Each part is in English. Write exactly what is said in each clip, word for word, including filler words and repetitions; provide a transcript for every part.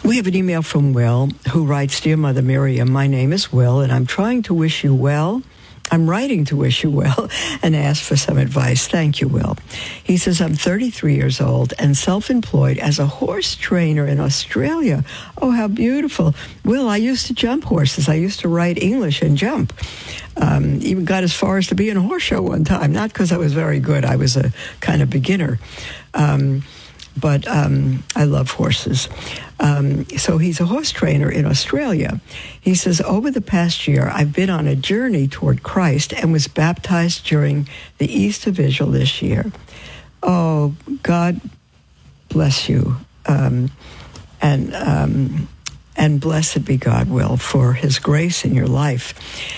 We have an email from Will, who writes, Dear Mother Miriam, my name is Will, and I'm trying to wish you well. I'm writing to wish you well and ask for some advice. Thank you, Will. He says, I'm thirty-three years old and self-employed as a horse trainer in Australia. Oh, how beautiful. Will, I used to jump horses. I used to write English and jump. Um, even got as far as to be in a horse show one time, not because I was very good. I was a kind of beginner. Um, but um, I love horses. Um, so he's a horse trainer in Australia. He says, over the past year, I've been on a journey toward Christ and was baptized during the Easter Vigil this year. Oh, God bless you. Um, and um, and blessed be God, Will, for his grace in your life.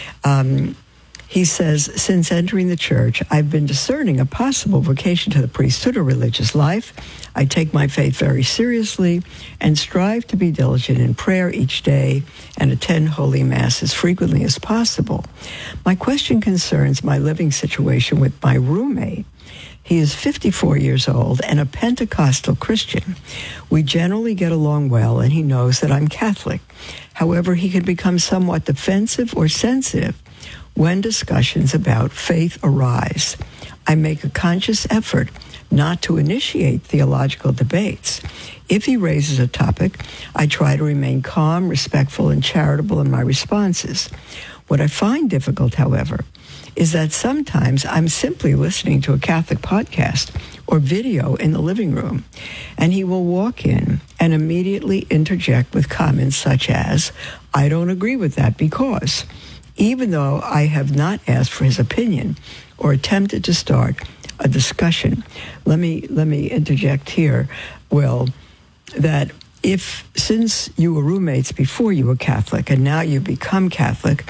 Um, he says, since entering the church, I've been discerning a possible vocation to the priesthood or religious life. I take my faith very seriously and strive to be diligent in prayer each day and attend Holy Mass as frequently as possible. My question concerns my living situation with my roommate. He is fifty-four years old and a Pentecostal Christian. We generally get along well, and he knows that I'm Catholic. However, he can become somewhat defensive or sensitive when discussions about faith arise. I make a conscious effort not to initiate theological debates. If he raises a topic, I try to remain calm, respectful, and charitable in my responses. What I find difficult, however, is that sometimes I'm simply listening to a Catholic podcast or video in the living room, and he will walk in and immediately interject with comments such as, I don't agree with that because, even though I have not asked for his opinion or attempted to start a discussion. Let me let me interject here, Will, that if, since you were roommates before you were Catholic and now you become Catholic,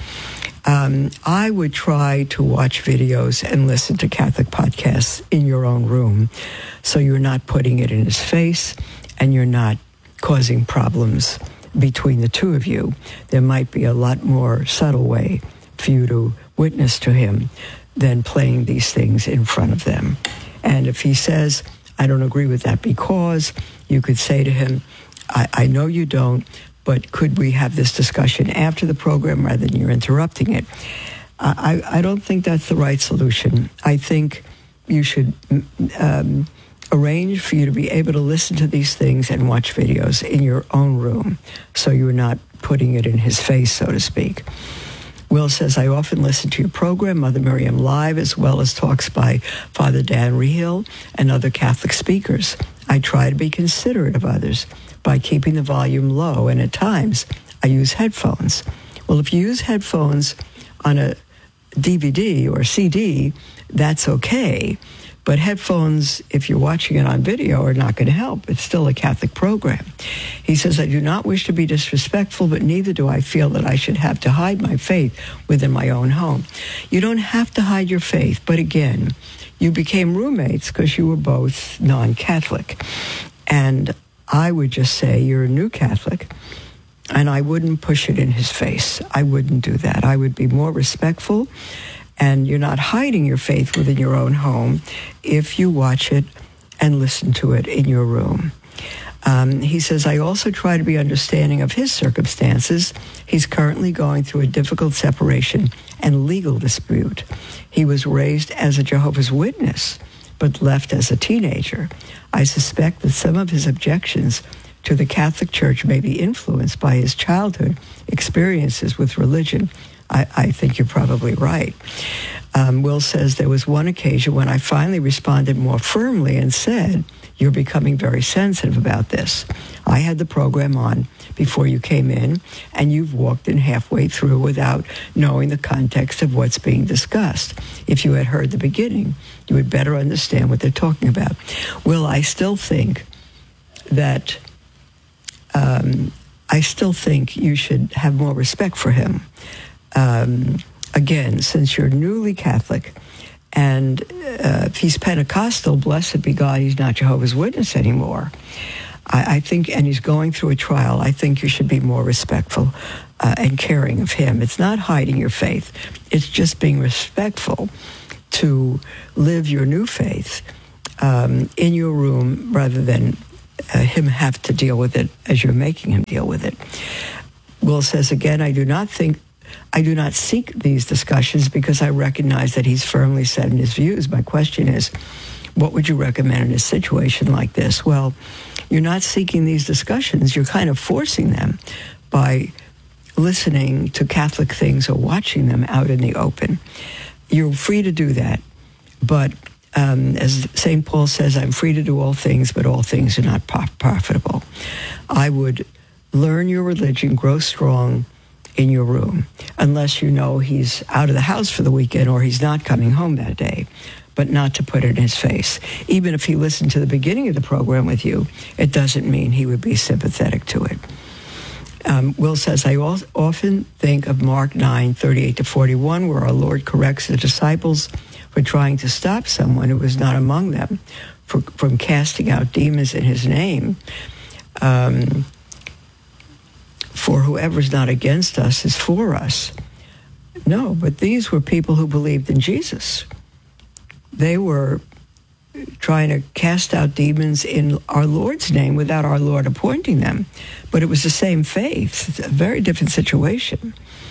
um, I would try to watch videos and listen to Catholic podcasts in your own room so you're not putting it in his face and you're not causing problems between the two of you. There might be a lot more subtle way for you to witness to him than playing these things in front of them. And if he says, I don't agree with that because, you could say to him, I, I know you don't, but could we have this discussion after the program rather than you're interrupting it? I, I don't think that's the right solution. I think you should um, arrange for you to be able to listen to these things and watch videos in your own room so you're not putting it in his face, so to speak. Will says, I often listen to your program, Mother Miriam Live, as well as talks by Father Dan Rehill and other Catholic speakers. I try to be considerate of others by keeping the volume low, and at times I use headphones. Well, if you use headphones on a D V D or C D, that's okay. But headphones, if you're watching it on video, are not going to help. It's still a Catholic program. He says, I do not wish to be disrespectful, but neither do I feel that I should have to hide my faith within my own home. You don't have to hide your faith, but again, you became roommates because you were both non-Catholic. And I would just say you're a new Catholic, and I wouldn't push it in his face. I wouldn't do that. I would be more respectful, and you're not hiding your faith within your own home if you watch it and listen to it in your room. Um, he says, I also try to be understanding of his circumstances. He's currently going through a difficult separation and legal dispute. He was raised as a Jehovah's Witness, but left as a teenager. I suspect that some of his objections to the Catholic Church may be influenced by his childhood experiences with religion. I, I think you're probably right. Um, Will says, there was one occasion when I finally responded more firmly and said, you're becoming very sensitive about this. I had the program on before you came in, and you've walked in halfway through without knowing the context of what's being discussed. If you had heard the beginning, you would better understand what they're talking about. Will, I still think that, um, I still think you should have more respect for him. Um, again, since you're newly Catholic, and uh, if he's Pentecostal, blessed be God, he's not Jehovah's Witness anymore. I, I think, and he's going through a trial, I think you should be more respectful uh, and caring of him. It's not hiding your faith. It's just being respectful to live your new faith um, in your room rather than uh, him have to deal with it as you're making him deal with it. Will says, again, I do not think, I do not seek these discussions because I recognize that he's firmly set in his views. My question is, what would you recommend in a situation like this? Well, you're not seeking these discussions. You're kind of forcing them by listening to Catholic things or watching them out in the open. You're free to do that. But um, as Saint Paul says, I'm free to do all things, but all things are not profitable. I would learn your religion, grow strong in your room, unless you know he's out of the house for the weekend or he's not coming home that day, but not to put it in his face. Even if he listened to the beginning of the program with you, it doesn't mean he would be sympathetic to it. Um, Will says, I often think of Mark nine, thirty-eight to forty-one, where our Lord corrects the disciples for trying to stop someone who was not among them for, from casting out demons in his name. Um, for whoever is not against us is for us. No, but these were people who believed in Jesus. They were trying to cast out demons in our Lord's name without our Lord appointing them. But it was the same faith. It's a very different situation.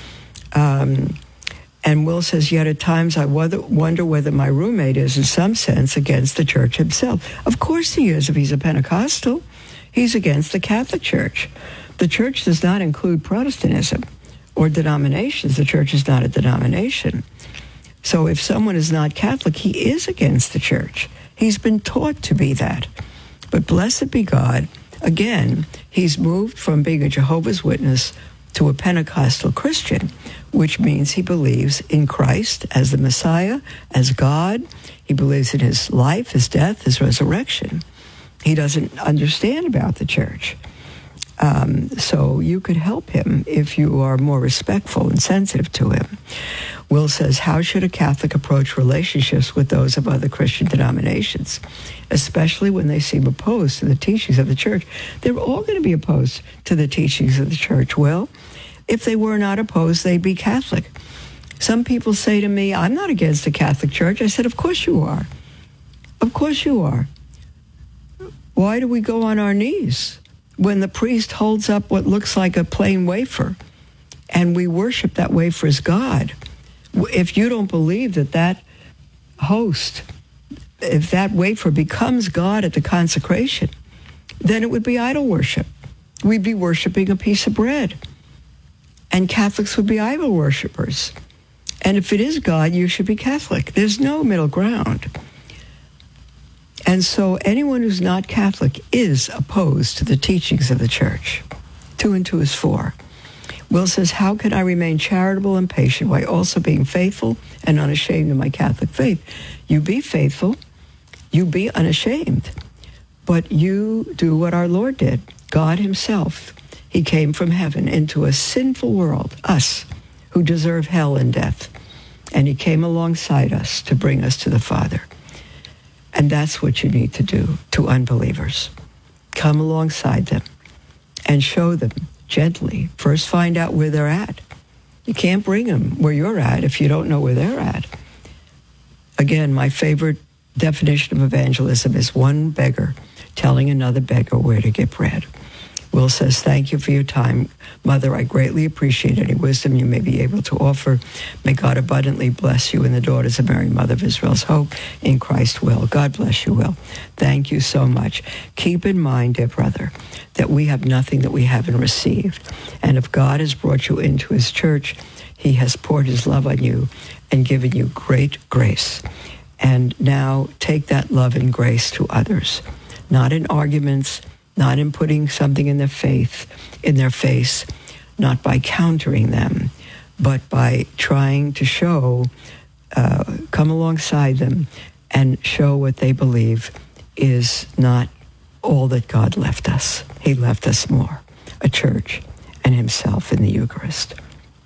Um, and Will says, yet at times I wonder whether my roommate is in some sense against the church himself. Of course he is if he's a Pentecostal. He's against the Catholic Church. The church does not include Protestantism or denominations. The church is not a denomination. So if someone is not Catholic, he is against the church. He's been taught to be that. But blessed be God, again, he's moved from being a Jehovah's Witness to a Pentecostal Christian, which means he believes in Christ as the Messiah, as God. He believes in his life, his death, his resurrection. He doesn't understand about the church. Um, so you could help him if you are more respectful and sensitive to him. Will says, how should a Catholic approach relationships with those of other Christian denominations, especially when they seem opposed to the teachings of the church? They're all going to be opposed to the teachings of the church. Well, if they were not opposed, they'd be Catholic. Some people say to me, I'm not against the Catholic Church. I said, of course you are. Of course you are. Why do we go on our knees when the priest holds up what looks like a plain wafer and we worship that wafer as God? If you don't believe that that host, if that wafer becomes God at the consecration, then it would be idol worship. We'd be worshiping a piece of bread. And Catholics would be idol worshipers. And if it is God, you should be Catholic. There's no middle ground. And so anyone who's not Catholic is opposed to the teachings of the church. Two and two is four. Will says, how can I remain charitable and patient while also being faithful and unashamed of my Catholic faith? You be faithful, you be unashamed, but you do what our Lord did. God himself, he came from heaven into a sinful world, us, who deserve hell and death. And he came alongside us to bring us to the Father. And that's what you need to do to unbelievers. Come alongside them and show them gently. First, find out where they're at. You can't bring them where you're at if you don't know where they're at. Again, my favorite definition of evangelism is one beggar telling another beggar where to get bread. Will says, thank you for your time. Mother, I greatly appreciate any wisdom you may be able to offer. May God abundantly bless you and the daughters of Mary, Mother of Israel's hope in Christ will. God bless you, Will. Thank you so much. Keep in mind, dear brother, that we have nothing that we haven't received. And if God has brought you into his church, he has poured his love on you and given you great grace. And now take that love and grace to others, not in arguments, not in putting something in their faith, in their face, not by countering them, but by trying to show, uh, come alongside them and show what they believe is not all that God left us. He left us more, a church and himself in the Eucharist.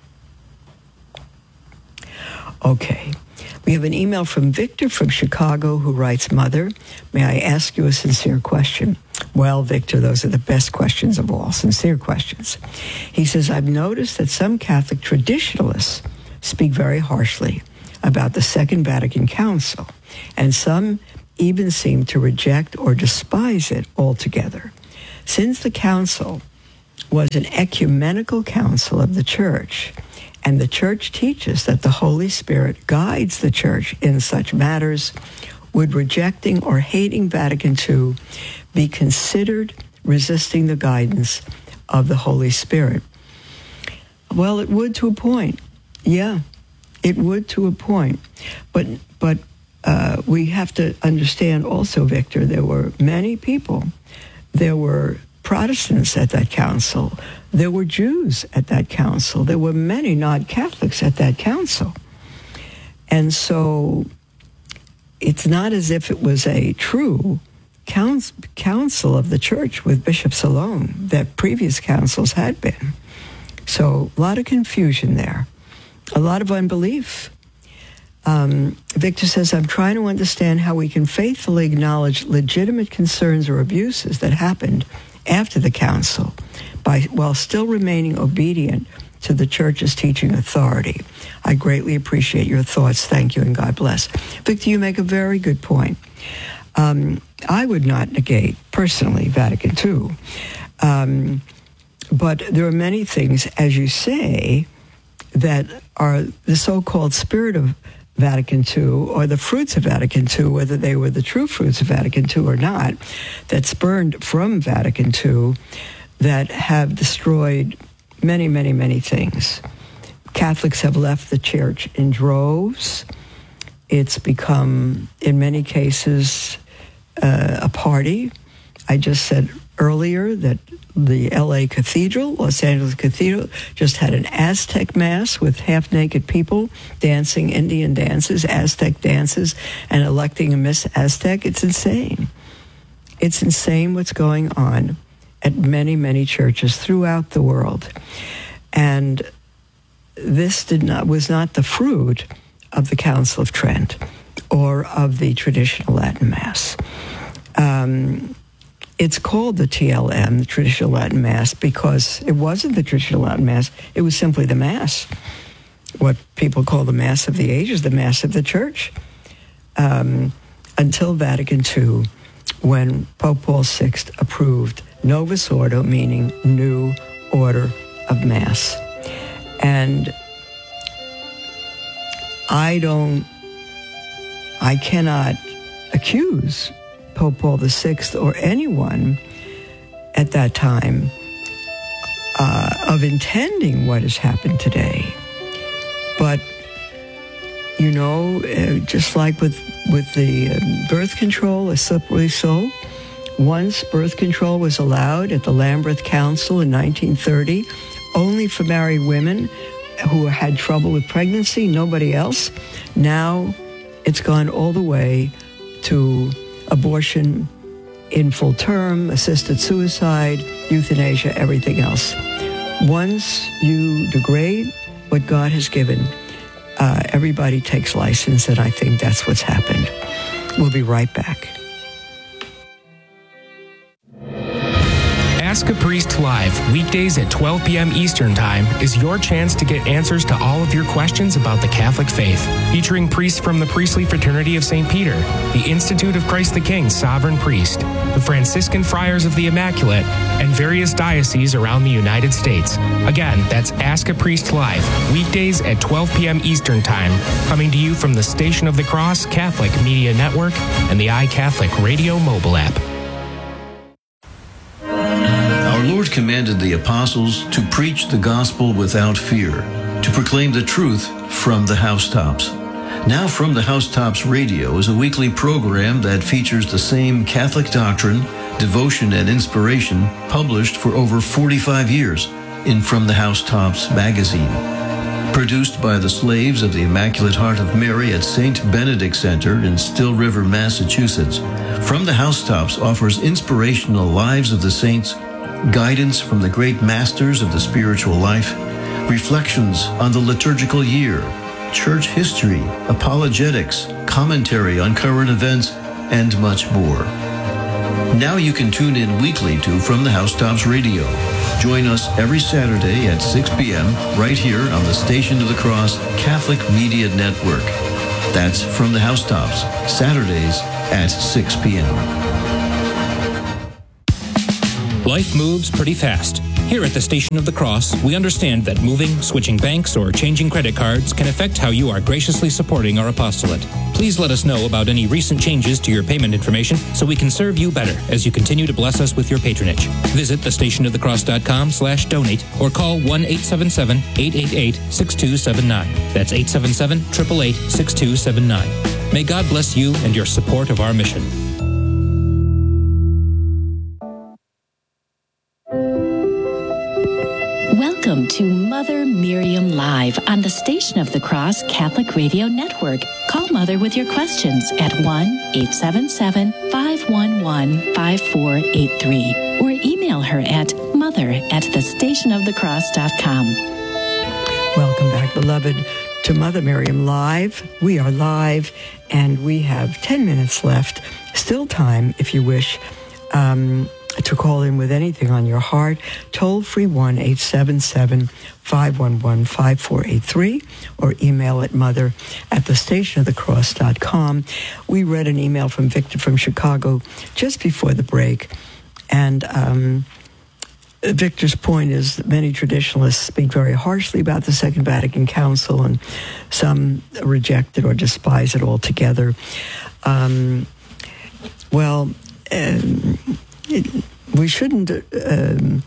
Okay. We have an email from Victor from Chicago who writes, Mother, may I ask you a sincere question? Well, Victor, those are the best questions of all, sincere questions. He says, I've noticed that some Catholic traditionalists speak very harshly about the Second Vatican Council, and some even seem to reject or despise it altogether. Since the council was an ecumenical council of the church, and the church teaches that the Holy Spirit guides the church in such matters, would rejecting or hating Vatican two be considered resisting the guidance of the Holy Spirit? Well, it would to a point. Yeah, it would to a point. But but uh, we have to understand also, Victor, there were many people. There were Protestants at that council. There were Jews at that council. There were many non-Catholics at that council. And so it's not as if it was a true council of the church with bishops alone that previous councils had been. So a lot of confusion there, a lot of unbelief. Um, Victor says, I'm trying to understand how we can faithfully acknowledge legitimate concerns or abuses that happened after the council by while still remaining obedient to the church's teaching authority. I greatly appreciate your thoughts. Thank you, and God bless. Victor, you make a very good point. Um, I would not negate, personally, Vatican two. Um, but there are many things, as you say, that are the so-called spirit of Vatican two, or the fruits of Vatican two, whether they were the true fruits of Vatican two or not, that spurned from Vatican two, that have destroyed many, many, many things. Catholics have left the church in droves. It's become, in many cases, uh, a party. I just said earlier that the L A Cathedral, Los Angeles Cathedral, just had an Aztec mass with half-naked people dancing Indian dances, Aztec dances, and electing a Miss Aztec. It's insane. It's insane what's going on at many, many churches throughout the world. And this did not was not the fruit of the Council of Trent or of the traditional Latin Mass. Um, it's called the T L M, the Traditional Latin Mass, because it wasn't the Traditional Latin Mass. It was simply the Mass, what people call the Mass of the Ages, the Mass of the Church, um, until Vatican two, when Pope Paul the Sixth approved Novus Ordo, meaning new order of Mass. And I don't, I cannot accuse Pope Paul the Sixth or anyone at that time uh, of intending what has happened today. But, you know, uh, just like with, with the uh, birth control, a slippery slope, once birth control was allowed at the Lambeth Council in nineteen thirty, only for married women who had trouble with pregnancy, nobody else. Now it's gone all the way to abortion in full term, assisted suicide, euthanasia, everything else. Once you degrade what God has given, uh, everybody takes license, and I think that's what's happened. We'll be right back. Ask a Priest Live, weekdays at twelve p.m. Eastern Time, is your chance to get answers to all of your questions about the Catholic faith. Featuring priests from the Priestly Fraternity of Saint Peter, the Institute of Christ the King Sovereign Priest, the Franciscan Friars of the Immaculate, and various dioceses around the United States. Again, that's Ask a Priest Live, weekdays at twelve p.m. Eastern Time, coming to you from the Station of the Cross Catholic Media Network and the iCatholic Radio mobile app. Our Lord commanded the apostles to preach the gospel without fear, to proclaim the truth from the housetops. Now From the Housetops Radio is a weekly program that features the same Catholic doctrine, devotion, and inspiration published for over forty-five years in From the Housetops magazine. Produced by the slaves of the Immaculate Heart of Mary at Saint Benedict Center in Still River, Massachusetts, From the Housetops offers inspirational lives of the saints, guidance from the great masters of the spiritual life, reflections on the liturgical year, church history, apologetics, commentary on current events, and much more. Now you can tune in weekly to From the Housetops Radio. Join us every Saturday at six p.m. right here on the Station of the Cross Catholic Media Network. That's From the Housetops, Saturdays at six p.m. Life moves pretty fast. Here at the Station of the Cross, we understand that moving, switching banks, or changing credit cards can affect how you are graciously supporting our apostolate. Please let us know about any recent changes to your payment information so we can serve you better as you continue to bless us with your patronage. Visit thestationofthecross.com slash donate or call one eight seven seven, eight eight eight, six two seven nine. That's eight seven seven, eight eight eight, six two seven nine. May God bless you and your support of our mission. Welcome to Mother Miriam Live on the Station of the Cross Catholic Radio Network. Call Mother with your questions at one eight seven seven, five one one, five four eight three or email her at mother at thestationofthecross dot com. Welcome back, beloved, to Mother Miriam Live. We are live, and we have ten minutes left. Still time, if you wish, um, to call in with anything on your heart. Toll free one eight seven seven, five one one, five four eight three or email at mother at thestationofthecross dot com. We read an email from Victor from Chicago just before the break, and um, Victor's point is that many traditionalists speak very harshly about the Second Vatican Council, and some reject it or despise it altogether. Um, well, um, It, we shouldn't um,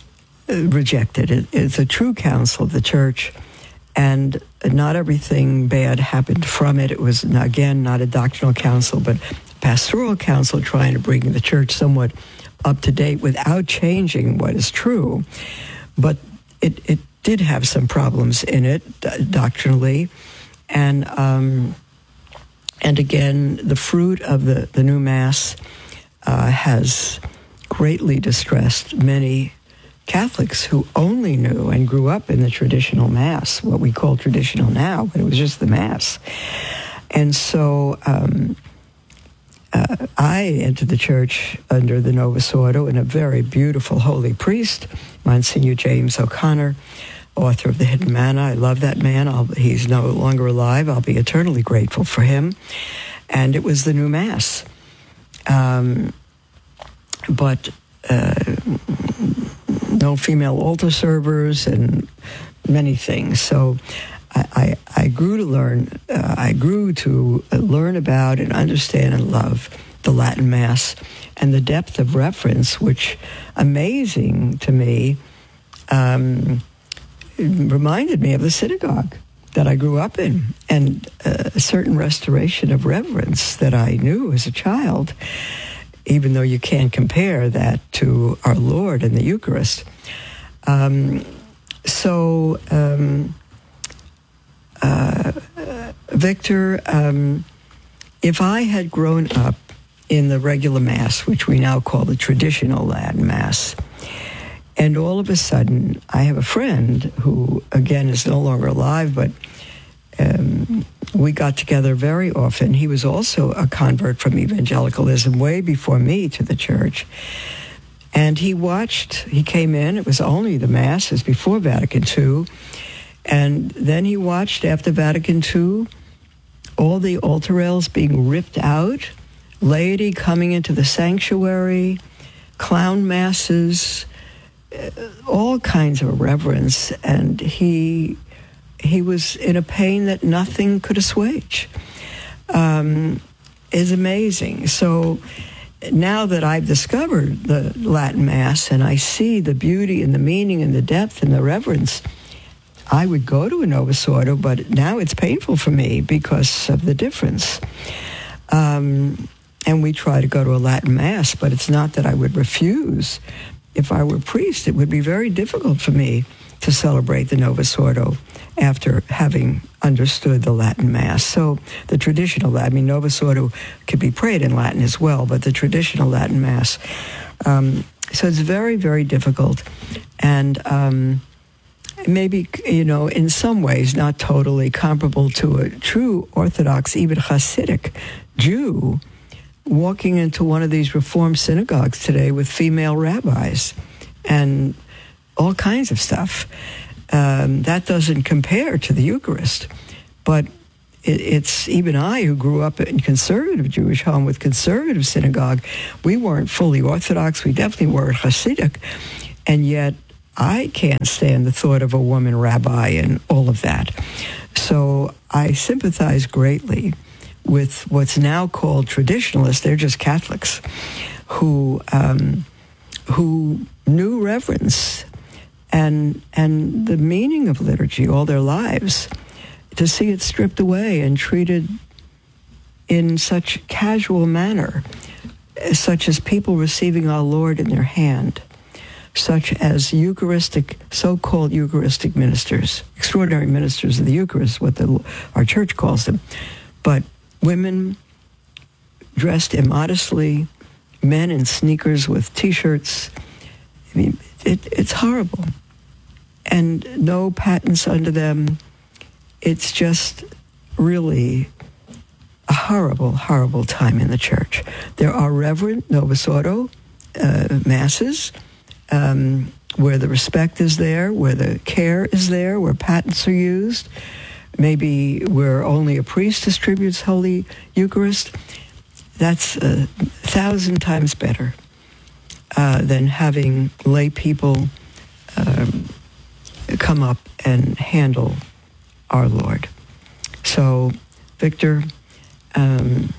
reject it. it. It's a true council of the Church, and not everything bad happened from it. It was, again, not a doctrinal council, but a pastoral council trying to bring the Church somewhat up to date without changing what is true. But it, it did have some problems in it, doctrinally, and um, and again, the fruit of the, the new Mass Uh, has greatly distressed many Catholics who only knew and grew up in the traditional Mass, what we call traditional now, but it was just the Mass. And so um, uh, I entered the Church under the Novus Ordo and a very beautiful holy priest, Monsignor James O'Connor, author of The Hidden Manna. I love that man. I'll, he's no longer alive. I'll be eternally grateful for him. And it was the new Mass. Um, but uh, no female altar servers and many things. So I, I, I grew to learn. Uh, I grew to learn about and understand and love the Latin Mass and the depth of reference, which, amazing to me, um, reminded me of the synagogue that I grew up in, and uh, a certain restoration of reverence that I knew as a child, even though you can't compare that to our Lord and the Eucharist. Um, so, um, uh, Victor, um, if I had grown up in the regular Mass, which we now call the traditional Latin Mass, and all of a sudden, I have a friend who, again, is no longer alive, but um, we got together very often. He was also a convert from evangelicalism way before me to the Church. And he watched, he came in, it was only the Masses before Vatican Two, and then he watched after Vatican Two all the altar rails being ripped out, laity coming into the sanctuary, clown masses, all kinds of reverence, and he he was in a pain that nothing could assuage. Um, is amazing. So now that I've discovered the Latin Mass and I see the beauty and the meaning and the depth and the reverence, I would go to a Novus Ordo, but now it's painful for me because of the difference. Um, and we try to go to a Latin Mass, but it's not that I would refuse. If I were priest, it would be very difficult for me to celebrate the Novus Ordo after having understood the Latin Mass. So the traditional, I mean, Novus Ordo could be prayed in Latin as well, but the traditional Latin Mass. Um, so it's very, very difficult. And um, maybe, you know, in some ways not totally comparable to a true Orthodox, even Hasidic Jew walking into one of these Reformed synagogues today with female rabbis and all kinds of stuff. Um, that doesn't compare to the Eucharist. But it, it's even I, who grew up in conservative Jewish home with conservative synagogue, we weren't fully Orthodox. We definitely weren't Hasidic. And yet I can't stand the thought of a woman rabbi and all of that. So I sympathize greatly with what's now called traditionalists. They're just Catholics who um, who knew reverence and and the meaning of liturgy all their lives, to see it stripped away and treated in such casual manner, such as people receiving our Lord in their hand, such as Eucharistic, so-called Eucharistic ministers, extraordinary ministers of the Eucharist, what the, our church calls them, but women dressed immodestly, men in sneakers with T-shirts. I mean, it, it's horrible. And no patents under them. It's just really a horrible, horrible time in the church. There are reverent Novus Ordo uh, masses um, where the respect is there, where the care is there, where patents are used, maybe where only a priest distributes Holy Eucharist. That's a thousand times better uh, than having lay people um, come up and handle our Lord. So, Victor, um,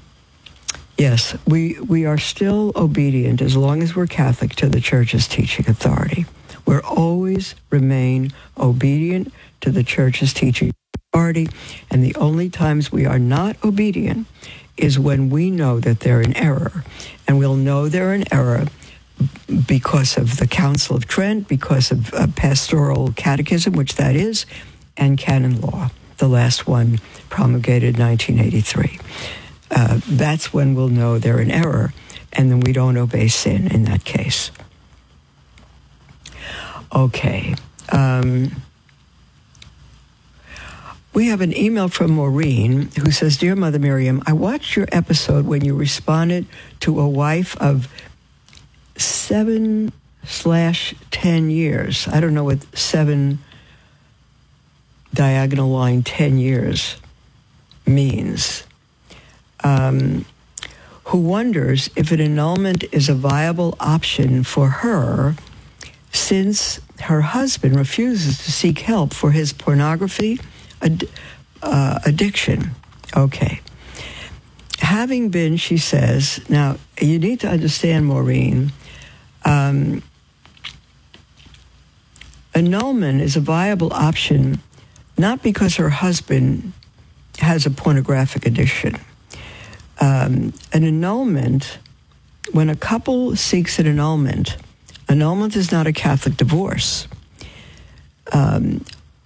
yes, we we are still obedient as long as we're Catholic to the Church's teaching authority. We'll always remain obedient to the Church's teaching authority, and the only times we are not obedient is when we know that they're in error. And we'll know they're in error because of the Council of Trent, because of uh, pastoral catechism, which that is, and canon law, the last one promulgated in nineteen eighty-three. Uh, that's when we'll know they're in error, and then we don't obey sin in that case. Okay. Um, we have an email from Maureen who says, Dear Mother Miriam, I watched your episode when you responded to a wife of seven slash ten years. I don't know what seven diagonal line ten years means. Um, who wonders if an annulment is a viable option for her since her husband refuses to seek help for his pornography ad- uh, addiction. Okay. Having been, she says, now you need to understand, Maureen, um, annulment is a viable option not because her husband has a pornographic addiction. Um, an annulment, when a couple seeks an annulment, annulment is not a Catholic divorce. Um,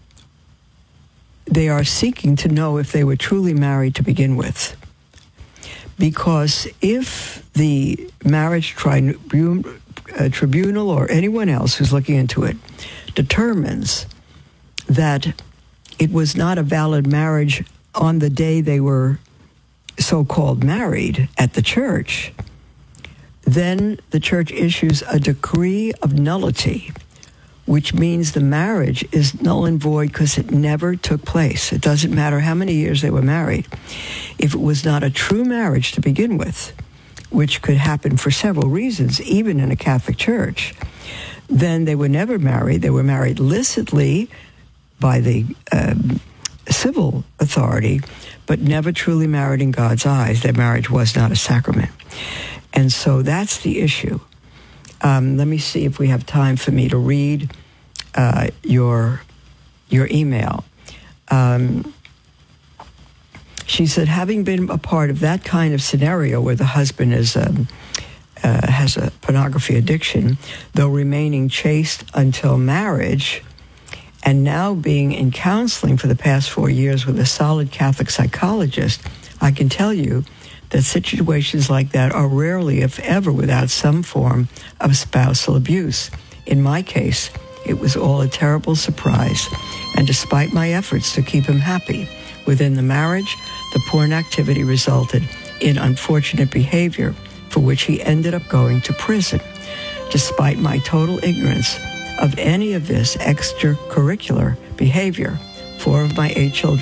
they are seeking to know if they were truly married to begin with. Because if the marriage tribunal, uh, tribunal or anyone else who's looking into it determines that it was not a valid marriage on the day they were so-called married at the church, then the church issues a decree of nullity, which means the marriage is null and void because it never took place. It doesn't matter how many years they were married. If it was not a true marriage to begin with, which could happen for several reasons, even in a Catholic church, then they were never married. They were married licitly by the um, civil authority, but never truly married in God's eyes. Their marriage was not a sacrament. And so that's the issue. Um, let me see if we have time for me to read uh, your your email. Um, she said, having been a part of that kind of scenario where the husband is um, uh, has a pornography addiction, though remaining chaste until marriage, and now being in counseling for the past four years with a solid Catholic psychologist, I can tell you that situations like that are rarely, if ever, without some form of spousal abuse. In my case, it was all a terrible surprise, and despite my efforts to keep him happy within the marriage, the porn activity resulted in unfortunate behavior for which he ended up going to prison. Despite my total ignorance of any of this extracurricular behavior, four of my eight children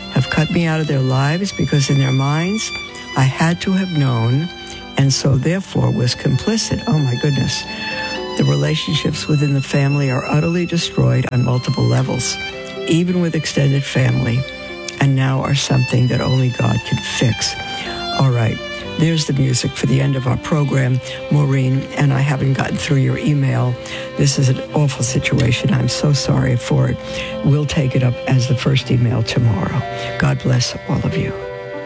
have cut me out of their lives because in their minds I had to have known and so therefore was complicit. Oh my goodness. The relationships within the family are utterly destroyed on multiple levels, even with extended family, and now are something that only God can fix. All right, there's the music for the end of our program. Maureen, and I haven't gotten through your email. This is an awful situation. I'm so sorry for it. We'll take it up as the first email tomorrow. God bless all of you.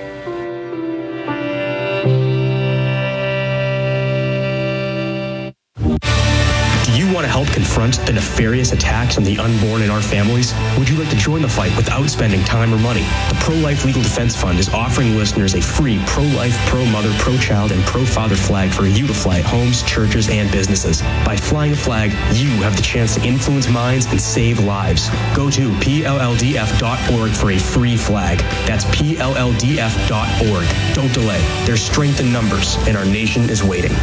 Do you want to help confront the nefarious attacks on the unborn in our families? Would you like to join the fight without spending time or money? The Pro-Life Legal Defense Fund is offering listeners a free pro-life, pro-mother, pro-child, and pro-father flag for you to fly at homes, churches, and businesses. By flying a flag, you have the chance to influence minds and save lives. Go to P L L D F dot org for a free flag. That's P L L D F dot org. Don't delay. There's strength in numbers, and our nation is waiting.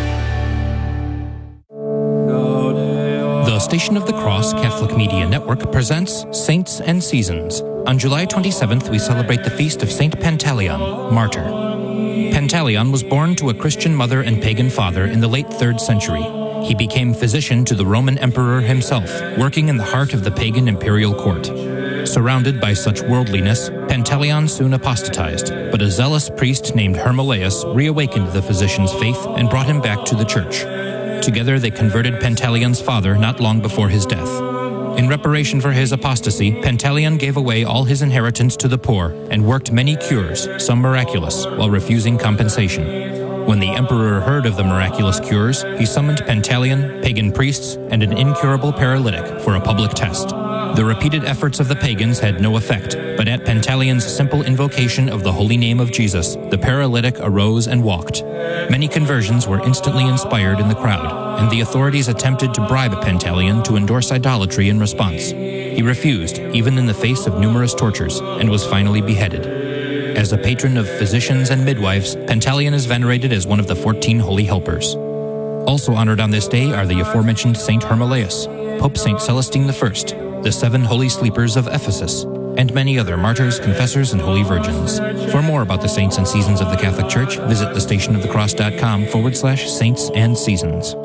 The Station of the Cross Catholic Media Network presents Saints and Seasons. On July twenty-seventh, we celebrate the feast of Saint Pantaleon, martyr. Pantaleon was born to a Christian mother and pagan father in the late third century. He became physician to the Roman emperor himself, working in the heart of the pagan imperial court. Surrounded by such worldliness, Pantaleon soon apostatized, but a zealous priest named Hermolaus reawakened the physician's faith and brought him back to the church. Together they converted Pantaleon's father not long before his death. In reparation for his apostasy, Pantaleon gave away all his inheritance to the poor and worked many cures, some miraculous, while refusing compensation. When the emperor heard of the miraculous cures, he summoned Pantaleon, pagan priests, and an incurable paralytic for a public test. The repeated efforts of the pagans had no effect, but at Pantaleon's simple invocation of the holy name of Jesus, the paralytic arose and walked. Many conversions were instantly inspired in the crowd, and the authorities attempted to bribe Pantaleon to endorse idolatry in response. He refused, even in the face of numerous tortures, and was finally beheaded. As a patron of physicians and midwives, Pantaleon is venerated as one of the fourteen holy helpers. Also honored on this day are the aforementioned Saint Hermolaus, Pope Saint Celestine the First, the seven holy sleepers of Ephesus, and many other martyrs, confessors, and holy virgins. For more about the saints and seasons of the Catholic Church, visit thestationofthecross.com forward slash saints and seasons.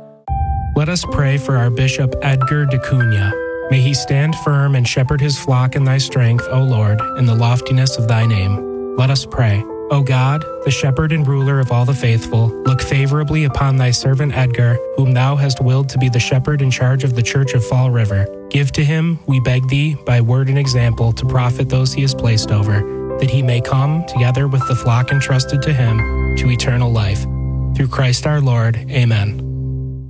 Let us pray for our Bishop Edgar de Cunha. May he stand firm and shepherd his flock in thy strength, O Lord, in the loftiness of thy name. Let us pray. O God, the shepherd and ruler of all the faithful, look favorably upon thy servant Edgar, whom thou hast willed to be the shepherd in charge of the Church of Fall River. Give to him, we beg thee, by word and example, to profit those he has placed over, that he may come, together with the flock entrusted to him, to eternal life. Through Christ our Lord. Amen.